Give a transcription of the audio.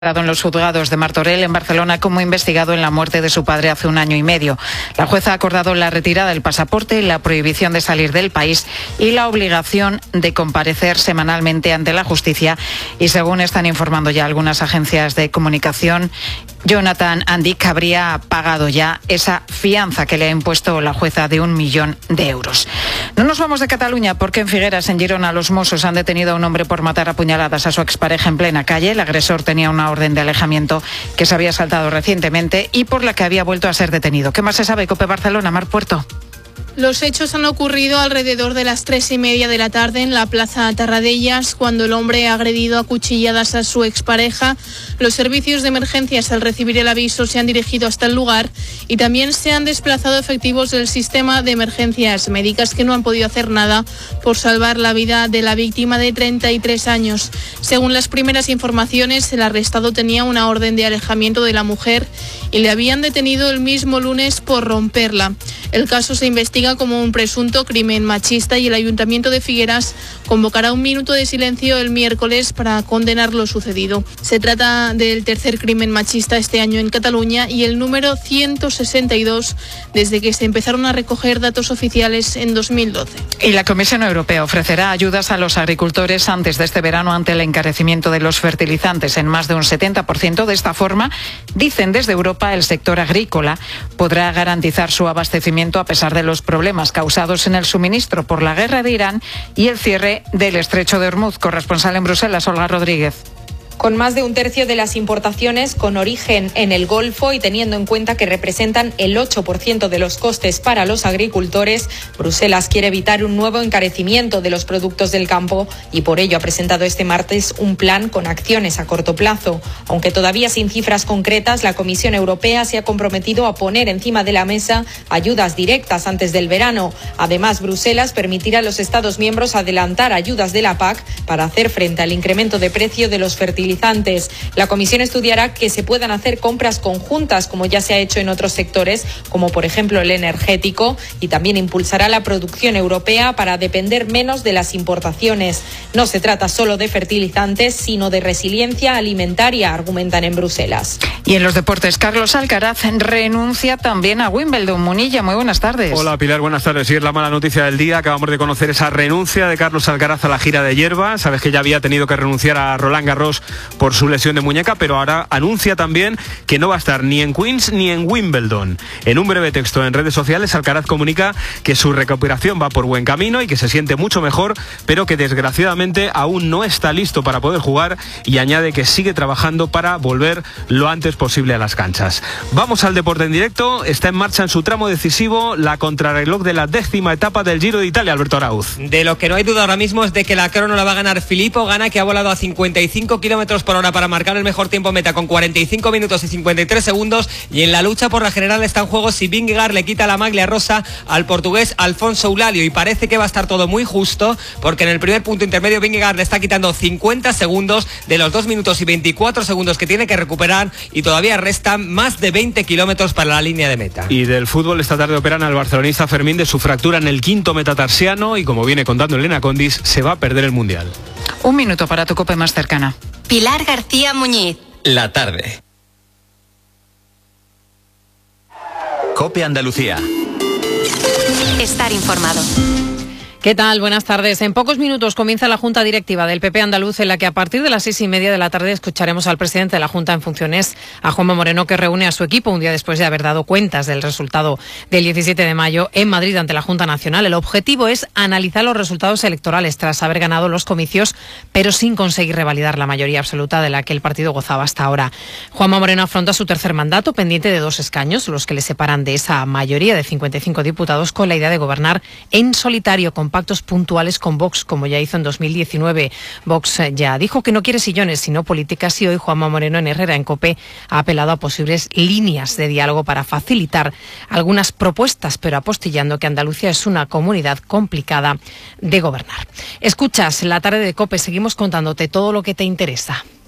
En los juzgados de Martorell, en Barcelona, como investigado en la muerte de su padre hace 1 año y medio. La jueza ha acordado la retirada del pasaporte, la prohibición de salir del país y la obligación de comparecer semanalmente ante la justicia. Y según están informando ya algunas agencias de comunicación, Jonathan Andic habría pagado ya esa fianza que le ha impuesto la jueza de 1 millón de euros. No nos vamos de Cataluña porque en Figueras, en Girona, los Mossos han detenido a un hombre por matar a puñaladas a su expareja en plena calle. El agresor tenía una orden de alejamiento que se había saltado recientemente y por la que había vuelto a ser detenido. ¿Qué más se sabe? COPE Barcelona, Mar Puerto. Los hechos han ocurrido alrededor de las 3:30 de la tarde en la Plaza Tarradellas, cuando el hombre ha agredido a cuchilladas a su expareja. Los servicios de emergencias, al recibir el aviso, se han dirigido hasta el lugar y también se han desplazado efectivos del sistema de emergencias médicas que no han podido hacer nada por salvar la vida de la víctima de 33 años. Según las primeras informaciones, el arrestado tenía una orden de alejamiento de la mujer y le habían detenido el mismo lunes por romperla. El caso se investiga como un presunto crimen machista y el Ayuntamiento de Figueras convocará un minuto de silencio el miércoles para condenar lo sucedido. Se trata del tercer crimen machista este año en Cataluña y el número 162 desde que se empezaron a recoger datos oficiales en 2012. Y la Comisión Europea ofrecerá ayudas a los agricultores antes de este verano ante el encarecimiento de los fertilizantes en más de un 70%. De esta forma, dicen desde Europa, el sector agrícola podrá garantizar su abastecimiento a pesar de los problemas causados en el suministro por la guerra de Irán y el cierre del estrecho de Hormuz. Corresponsal en Bruselas, Olga Rodríguez. Con más de un tercio de las importaciones con origen en el Golfo y teniendo en cuenta que representan el 8% de los costes para los agricultores, Bruselas quiere evitar un nuevo encarecimiento de los productos del campo y por ello ha presentado este martes un plan con acciones a corto plazo. Aunque todavía sin cifras concretas, la Comisión Europea se ha comprometido a poner encima de la mesa ayudas directas antes del verano. Además, Bruselas permitirá a los Estados miembros adelantar ayudas de la PAC para hacer frente al incremento de precio de los fertilizantes. La Comisión estudiará que se puedan hacer compras conjuntas, como ya se ha hecho en otros sectores, como por ejemplo el energético, y también impulsará la producción europea para depender menos de las importaciones. No se trata solo de fertilizantes, sino de resiliencia alimentaria, argumentan en Bruselas. Y en los deportes, Carlos Alcaraz renuncia también a Wimbledon. Munilla, muy buenas tardes. Hola Pilar, buenas tardes. Sí, es la mala noticia del día. Acabamos de conocer esa renuncia de Carlos Alcaraz a la gira de hierba. Sabes que ya había tenido que renunciar a Roland Garros por su lesión de muñeca, pero ahora anuncia también que no va a estar ni en Queens ni en Wimbledon. En un breve texto en redes sociales, Alcaraz comunica que su recuperación va por buen camino y que se siente mucho mejor, pero que desgraciadamente aún no está listo para poder jugar, y añade que sigue trabajando para volver lo antes posible a las canchas. Vamos al deporte en directo. Está en marcha en su tramo decisivo la contrarreloj de la 10ª etapa del Giro de Italia, Alberto Arauz. De lo que no hay duda ahora mismo es de que la crono la va a ganar Filippo Ganna, que ha volado a 55 kilómetros por hora para marcar el mejor tiempo meta con 45 minutos y 53 segundos, y en la lucha por la general está en juego si Vingegaard le quita la maglia rosa al portugués Alfonso Eulálio, y parece que va a estar todo muy justo porque en el primer punto intermedio Vingegaard le está quitando 50 segundos de los 2 minutos y 24 segundos que tiene que recuperar, y todavía restan más de 20 kilómetros para la línea de meta. Y del fútbol, esta tarde operan al barcelonista Fermín de su fractura en el 5º metatarsiano y, como viene contando Elena Condis, se va a perder el Mundial. Un minuto para tu COPE más cercana. Pilar García Muñiz. La tarde. COPE Andalucía. Estar informado. ¿Qué tal? Buenas tardes. En pocos minutos comienza la Junta Directiva del PP andaluz, en la que a partir de las 6:30 de la tarde escucharemos al presidente de la Junta en funciones, a Juanma Moreno, que reúne a su equipo un día después de haber dado cuentas del resultado del 17 de mayo en Madrid ante la Junta Nacional. El objetivo es analizar los resultados electorales tras haber ganado los comicios, pero sin conseguir revalidar la mayoría absoluta de la que el partido gozaba hasta ahora. Juanma Moreno afronta su tercer mandato, pendiente de 2 escaños, los que le separan de esa mayoría de 55 diputados, con la idea de gobernar en solitario, con pactos puntuales con Vox, como ya hizo en 2019. Vox ya dijo que no quiere sillones, sino políticas, y hoy Juanma Moreno en Herrera en COPE ha apelado a posibles líneas de diálogo para facilitar algunas propuestas, pero apostillando que Andalucía es una comunidad complicada de gobernar. Escuchas La Tarde de COPE, seguimos contándote todo lo que te interesa.